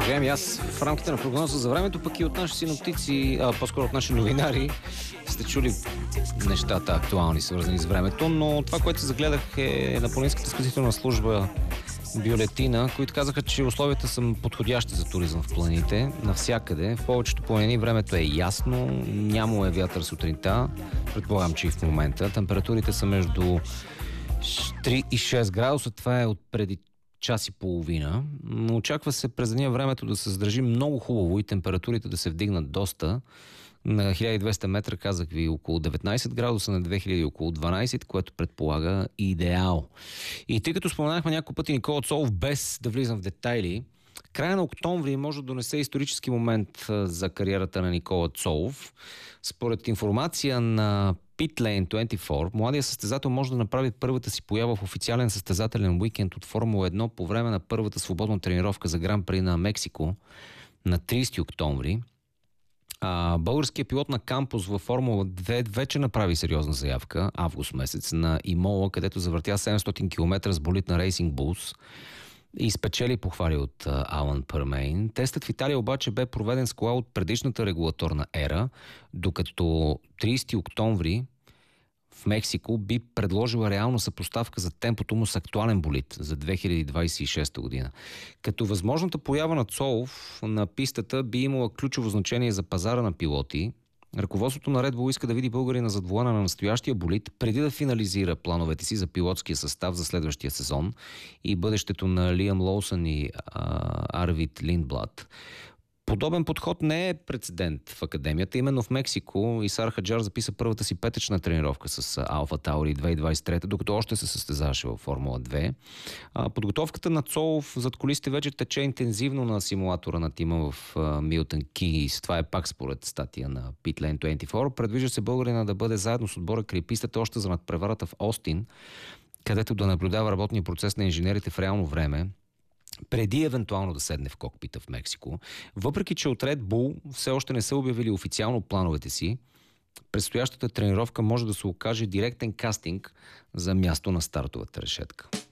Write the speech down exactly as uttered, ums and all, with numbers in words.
Сега ми аз в рамките на прогноза за времето, пък и от наши синоптици, а по-скоро от наши новинари, сте чули нещата актуални, свързани с времето, но това, което загледах е на Планинската спасителна служба Бюлетина, които казаха, че условията са подходящи за туризъм в планините, навсякъде. В повечето планини времето е ясно, няма е вятър сутринта, предполагам, че и в момента. Температурите са между три и шест градуса, това е от преди час и половина. Очаква се през деня времето да се задържи много хубаво и температурите да се вдигнат доста. На хиляда и двеста метра казах ви около деветнайсет градуса, на две хиляди около дванайсет, което предполага идеал. И тъй като споменахме няколко пъти Никола Цолов, без да влизам в детайли, края на октомври може да донесе исторически момент за кариерата на Никола Цолов. Според информация на Pitlane двайсет и четири, младият състезател може да направи първата си поява в официален състезателен уикенд от Формула едно по време на първата свободна тренировка за Гран При на Мексико на трийсети октомври. А, българският пилот на кампус във Формула две вече направи сериозна заявка август месец на Имола, където завъртя седемстотин километра с болид на Racing Bulls и спечели похвали от а, Алан Пърмейн. Тестът в Италия обаче бе проведен с кола от предишната регулаторна ера, докато трийсети октомври в Мексико би предложила реална съпоставка за темпото му с актуален болид за две хиляди двайсет и шеста година. Като възможната поява на Цолов на пистата би имала ключово значение за пазара на пилоти, ръководството на Red Bull иска да види българина зад волана на настоящия болид, преди да финализира плановете си за пилотския състав за следващия сезон и бъдещето на Лиам Лоусън и а, Арвид Линдблад. Подобен подход не е прецедент в академията. Именно в Мексико Исар Хаджар записа първата си петъчна тренировка с Алфа Таури две хиляди двайсет и трета, докато още се състезаваше във Формула две. Подготовката на Цолов зад колисите вече тече интензивно на симулатора на тима в Милтън Кейс. Това е пак според статия на Pitlane двайсет и четири. Предвижда се българина да бъде заедно с отбора край пистата още за надпреварата в Остин, където да наблюдава работния процес на инженерите в реално време, преди евентуално да седне в кокпита в Мексико. Въпреки че от Red Bull все още не са обявили официално плановете си, предстоящата тренировка може да се окаже директен кастинг за място на стартовата решетка.